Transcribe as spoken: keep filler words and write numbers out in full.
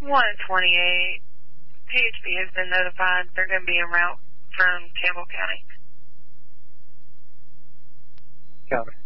one twenty-eight. P H B has been notified. They're going to be en route from Campbell County. Copy.